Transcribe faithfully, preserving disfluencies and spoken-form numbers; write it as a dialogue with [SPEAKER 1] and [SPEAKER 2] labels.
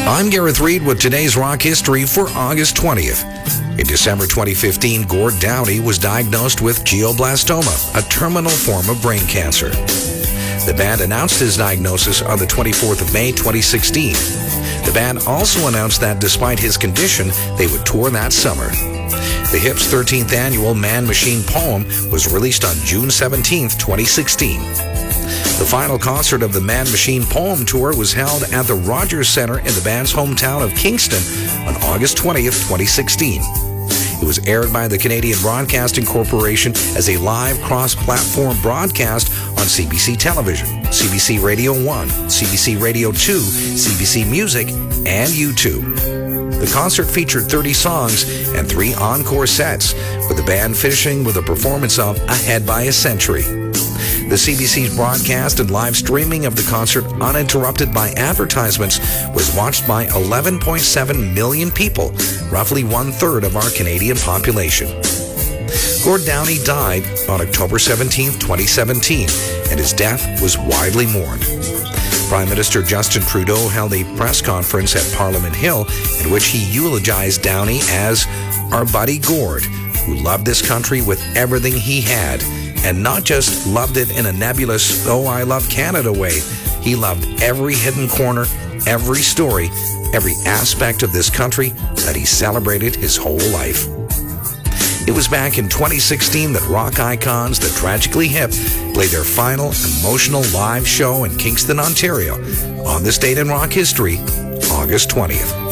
[SPEAKER 1] I'm Gareth Reed with today's rock history for August twentieth. In December twenty fifteen, Gord Downie was diagnosed with glioblastoma, a terminal form of brain cancer. The band announced his diagnosis on the twenty-fourth of May, twenty sixteen. The band also announced that despite his condition, they would tour that summer. The Hips' thirteenth annual Man Machine Poem was released on June seventeenth, twenty sixteen. The final concert of the Man Machine Poem Tour was held at the Rogers Center in the band's hometown of Kingston on August twentieth, twenty sixteen. It was aired by the Canadian Broadcasting Corporation as a live cross-platform broadcast on C B C Television, C B C Radio one, C B C Radio two, C B C Music, and YouTube. The concert featured thirty songs and three encore sets, with the band finishing with a performance of Ahead by a Century. The C B C's broadcast and live streaming of the concert, uninterrupted by advertisements, was watched by eleven point seven million people, roughly one-third of our Canadian population. Gord Downie died on October seventeenth, twenty seventeen, and his death was widely mourned. Prime Minister Justin Trudeau held a press conference at Parliament Hill in which he eulogized Downie as our buddy Gord, who loved this country with everything he had, and not just loved it in a nebulous, oh, I love Canada way. He loved every hidden corner, every story, every aspect of this country that he celebrated his whole life. It was back in twenty sixteen that rock icons The Tragically Hip played their final emotional live show in Kingston, Ontario, on this date in rock history, August twentieth.